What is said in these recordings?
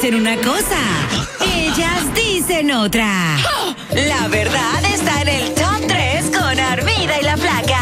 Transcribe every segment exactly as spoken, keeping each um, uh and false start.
dicen una cosa, ellas dicen otra. La verdad está en el top tres con Armida y la Flaca.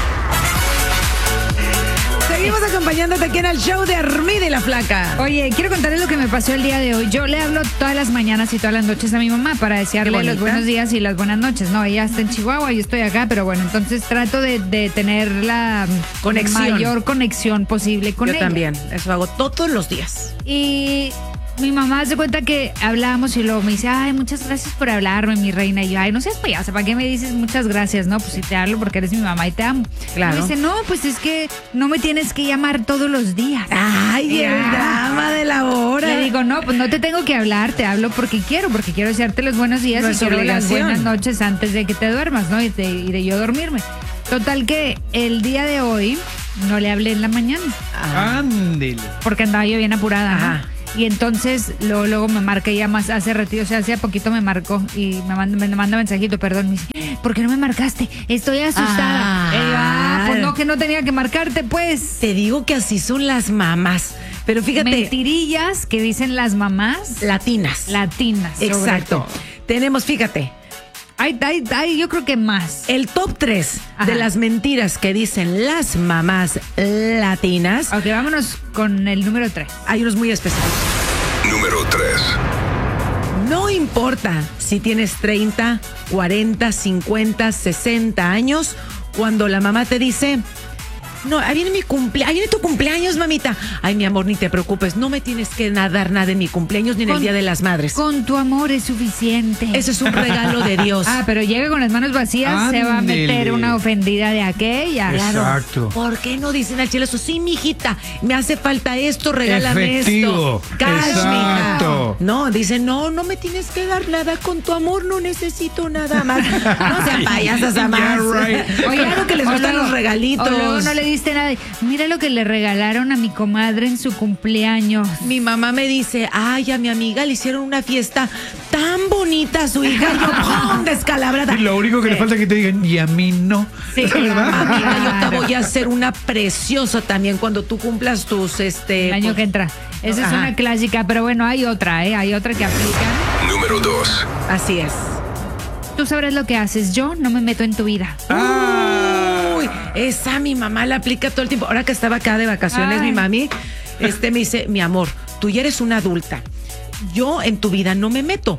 Seguimos acompañándote aquí en el show de Armida y la Flaca. Oye, quiero contarles lo que me pasó el día de hoy. Yo le hablo todas las mañanas y todas las noches a mi mamá para desearle los buenos días y las buenas noches. No, ella está en Chihuahua y yo estoy acá, pero bueno, entonces trato de, de tener la Conexión. mayor conexión posible con Yo ella. también, eso hago todos los días. Y mi mamá se cuenta que hablábamos y luego me dice, ay, muchas gracias por hablarme, mi reina. Y yo, ay, no seas payasa, ¿para qué me dices muchas gracias? No, pues si te hablo porque eres mi mamá y te amo. Claro. Y me dice, no, pues es que no me tienes que llamar todos los días. Ay, Ya. el drama de la hora. Le digo, no, pues no te tengo que hablar, te hablo porque quiero, porque quiero desearte los buenos días No y es quiero las obligación. buenas noches antes de que te duermas, ¿no? Y de, y de yo dormirme. Total que el día de hoy no le hablé en la mañana Ándele. porque andaba yo bien apurada, ¿no? Ajá. Y entonces luego, luego me marca ella más hace ratito, o sea, hace poquito me marcó y me manda, me manda mensajito, perdón, me dice, ¿por qué no me marcaste? Estoy asustada. Ah. Y yo, ah, pues no, que no tenía que marcarte, pues. Te digo que así son las mamás. Pero fíjate, Mentirillas que dicen las mamás latinas. latinas. sobre Exacto. todo. Tenemos, fíjate, Ay, ay, ay, yo creo que más. el top tres Ajá. de las mentiras que dicen las mamás latinas. Ok, vámonos con el número tres. Hay unos muy específicos. Número tres. No importa si tienes treinta, cuarenta, cincuenta, sesenta años, cuando la mamá te dice, no, ahí viene mi cumpleaños, ahí viene tu cumpleaños, mamita. Ay, mi amor, ni te preocupes, no me tienes que na- dar nada en mi cumpleaños ni en el Con- Día de las Madres. Con tu amor es suficiente. Ese es un regalo de Dios. Ah, pero llega con las manos vacías, se va a meter Ándele. una ofendida de aquella. Exacto. ¿Por qué no dicen al chilazo? Sí, mijita, me hace falta esto, regálame Efectivo. esto. Cash, mija. Exacto. No, dicen, no, no me tienes que dar nada, con tu amor no necesito nada más. No sean payasas a más. Yeah, right. Oye, claro que les o gustan luego- los regalitos. O luego no le diste nada. Mira lo que le regalaron a mi comadre en su cumpleaños. Mi mamá me dice, ay, a mi amiga le hicieron una fiesta tan bonita a su hija. Y yo, ¡pum!, descalabrada. Y lo único que le falta es que te digan, y a mí no. Sí, ¿verdad? Amiga, yo te Claro. voy a hacer una preciosa también cuando tú cumplas tus, este... El año pues, que entra. Esa es Ajá. una clásica, pero bueno, hay otra, ¿eh? Hay otra que aplica. Número dos. Así es. Tú sabrás lo que haces, yo no me meto en tu vida. Ah. Uy, esa mi mamá la aplica todo el tiempo. Ahora que estaba acá de vacaciones, Ay. mi mami, este me dice, mi amor, tú ya eres una adulta. Yo en tu vida no me meto.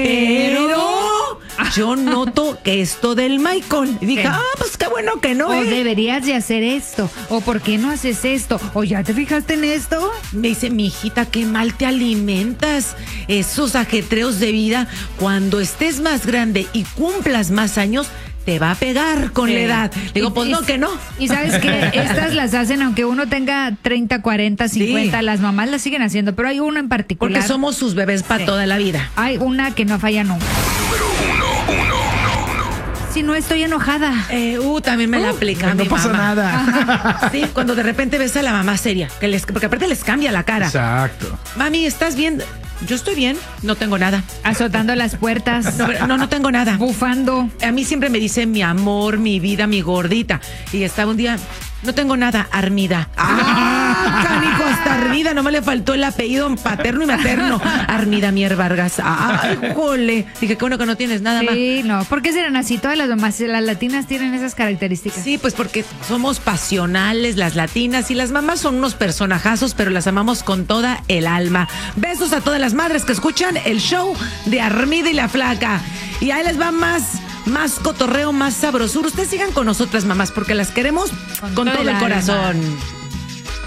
Pero yo noto que esto del Michael. Y dije, Sí. ah, pues qué bueno que no, O ¿eh? deberías de hacer esto. O ¿por qué no haces esto? O ¿ya te fijaste en esto? Me dice, mi hijita, qué mal te alimentas. Esos ajetreos de vida, cuando estés más grande y cumplas más años, te va a pegar con Sí. la edad. Le digo, Y- pues y- no, que no. Y sabes que estas las hacen, aunque uno tenga treinta, cuarenta, cincuenta, Sí. las mamás las siguen haciendo, pero hay una en particular. Porque somos sus bebés para Sí. toda la vida. Hay una que no falla nunca. Número uno, uno, uno, uno. Si no estoy enojada. Eh, uh, también me la aplica No mi pasa mamá. nada. Sí, cuando de repente ves a la mamá seria, que les, porque aparte les cambia la cara. Exacto. Mami, ¿estás bien? Yo estoy bien, no tengo nada. Azotando las puertas. No, pero- no, no tengo nada. Bufando. A mí siempre me dice mi amor, mi vida, mi gordita. Y estaba un día, no tengo nada, Armida. ¡Ah! Canijo, hasta Armida, no me le faltó el apellido paterno y materno. Armida Mier Vargas. ¡Ay, jole! Dije, qué bueno que no tienes nada más. Sí, no. ¿Por qué serán así? Todas las mamás, las latinas tienen esas características. Sí, pues porque somos pasionales, las latinas, y las mamás son unos personajazos, pero las amamos con toda el alma. Besos a todas las madres que escuchan el show de Armida y la Flaca. Y ahí les va más, más cotorreo, más sabrosura. Ustedes sigan con nosotras, mamás, porque las queremos con, Con todo todo el el alma. corazón.